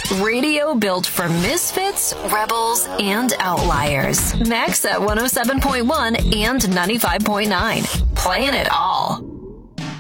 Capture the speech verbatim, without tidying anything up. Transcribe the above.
Radio built for misfits, rebels, and outliers. Max at one oh seven point one and ninety-five point nine. Playing it all.